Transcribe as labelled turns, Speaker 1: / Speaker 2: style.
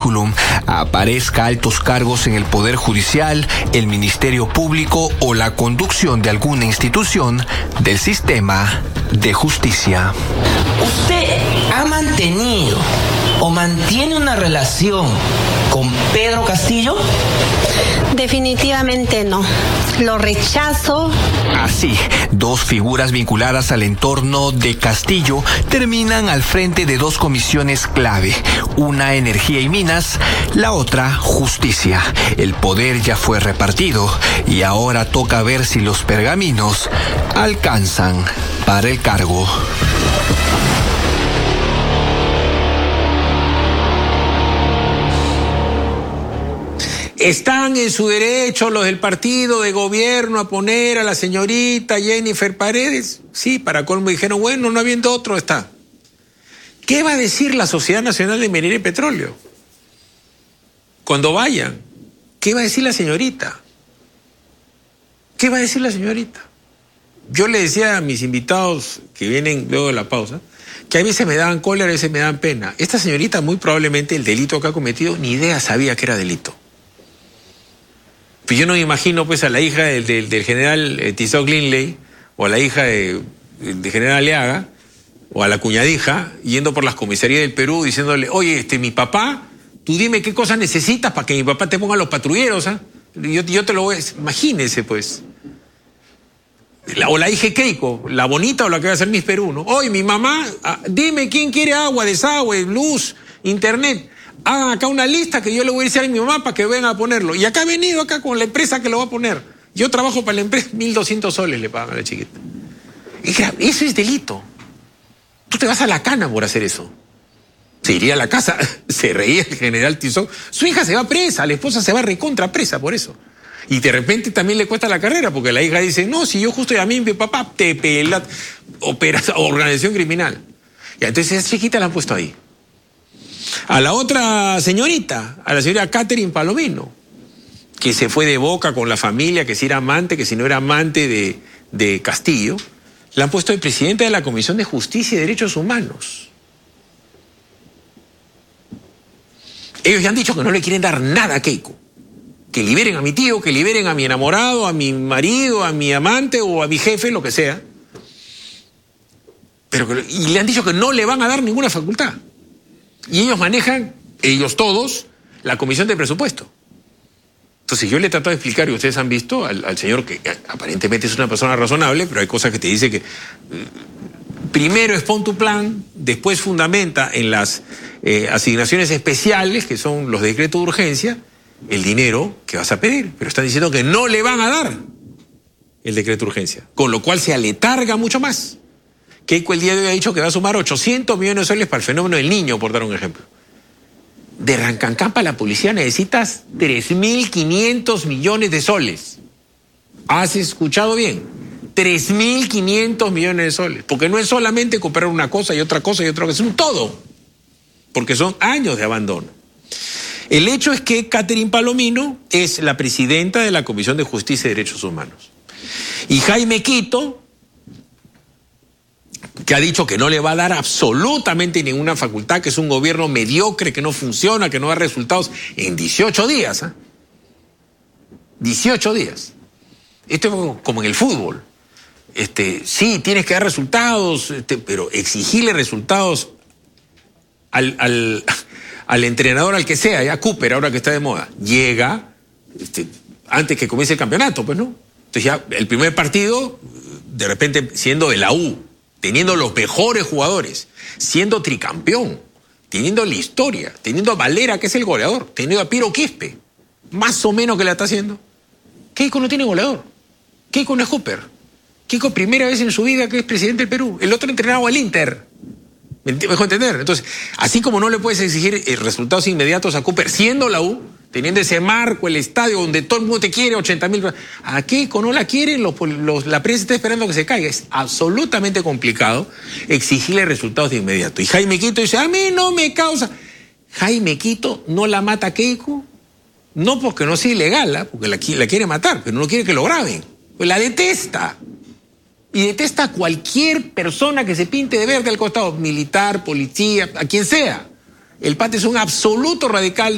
Speaker 1: currículum aparezca altos cargos en el Poder Judicial, el Ministerio Público o la conducción de alguna institución del sistema de justicia.
Speaker 2: ¿Usted ha mantenido o mantiene una relación con Pedro Castillo?
Speaker 3: Definitivamente no. Lo rechazo.
Speaker 1: Así, dos figuras vinculadas al entorno de Castillo terminan al frente de dos comisiones clave. Una, Energía y Minas, la otra, Justicia. El poder ya fue repartido y ahora toca ver si los pergaminos alcanzan para el cargo.
Speaker 4: Están en su derecho los del partido de gobierno a poner a la señorita Jennifer Paredes. Sí, para colmo dijeron, bueno, no habiendo otro, está. ¿Qué va a decir la Sociedad Nacional de Minería y Petróleo? Cuando vayan, ¿qué va a decir la señorita? ¿Qué va a decir la señorita? Yo le decía a mis invitados que vienen luego de la pausa, que a veces me daban cólera, a veces me daban pena. Esta señorita muy probablemente el delito que ha cometido, ni idea sabía que era delito. Yo no me imagino pues a la hija del general Tizoc Linley o a la hija del general Aliaga o a la cuñadija yendo por las comisarías del Perú diciéndole, oye, mi papá, tú dime qué cosas necesitas para que mi papá te ponga los patrulleros, ¿ah? Yo te lo voy a... Imagínese pues. O la hija Keiko, la bonita o la que va a ser Miss Perú, ¿no? Oye, mi mamá, dime quién quiere agua, desagüe, luz, internet. Hagan acá una lista que yo le voy a decir a mi mamá para que vengan a ponerlo. Y acá he venido acá con la empresa que lo va a poner. Yo trabajo para la empresa, 1.200 soles le pagan a la chiquita. Eso es delito. Tú te vas a la cana por hacer eso. Se iría a la casa, se reía el general Tizoc. Su hija se va presa, la esposa se va recontra presa por eso. Y de repente también le cuesta la carrera, porque la hija dice, no, si yo justo llamé a mi papá, te pela, organización criminal. Y entonces esa chiquita la han puesto ahí. A la otra señorita, a la señora Catherine Palomino, que se fue de boca con la familia, que si era amante, que si no era amante de Castillo, la han puesto de presidenta de la Comisión de Justicia y Derechos Humanos. Ellos ya han dicho que no le quieren dar nada a Keiko. Que liberen a mi tío, que liberen a mi enamorado, a mi marido, a mi amante o a mi jefe, lo que sea. Y le han dicho que no le van a dar ninguna facultad. Y ellos manejan, ellos todos, la comisión de presupuesto. Entonces yo le he tratado de explicar, y ustedes han visto al señor que aparentemente es una persona razonable, pero hay cosas que te dice que primero expon tu plan, después fundamenta en las asignaciones especiales, que son los decretos de urgencia, el dinero que vas a pedir. Pero están diciendo que no le van a dar el decreto de urgencia, con lo cual se aletarga mucho más. Keiko el día de hoy ha dicho que va a sumar 800 millones de soles para el fenómeno del niño, por dar un ejemplo. De Rancancampa la policía necesitas 3.500 millones de soles. ¿Has escuchado bien? 3.500 millones de soles. Porque no es solamente comprar una cosa y otra cosa y otra cosa, es un todo. Porque son años de abandono. El hecho es que Catherine Palomino es la presidenta de la Comisión de Justicia y Derechos Humanos. Y Jaime Quito, que ha dicho que no le va a dar absolutamente ninguna facultad, que es un gobierno mediocre, que no funciona, que no da resultados en 18 días. 18 días. Esto es como en el fútbol. Sí, tienes que dar resultados, pero exigirle resultados al entrenador, al que sea, ya Cooper, ahora que está de moda, llega antes que comience el campeonato, pues, ¿no? Entonces ya el primer partido, de repente siendo de la U, teniendo los mejores jugadores, siendo tricampeón, teniendo la historia, teniendo a Valera, que es el goleador, teniendo a Piero Quispe, más o menos que la está haciendo. Keiko no tiene goleador. Keiko no es Hooper. Keiko primera vez en su vida que es presidente del Perú. El otro entrenaba al Inter. ¿Me dejo entender? Entonces, así como no le puedes exigir resultados inmediatos a Cooper siendo la U, teniendo ese marco, el estadio donde todo el mundo te quiere, 80.000... A Keiko no la quieren, la prensa está esperando que se caiga. Es absolutamente complicado exigirle resultados de inmediato. Y Jaime Quito dice, a mí no me causa... Jaime Quito no la mata a Keiko, no porque no sea ilegal, porque la quiere matar, pero no quiere que lo graben. Pues la detesta. Y detesta a cualquier persona que se pinte de verde al costado, militar, policía, a quien sea. El pata es un absoluto radical.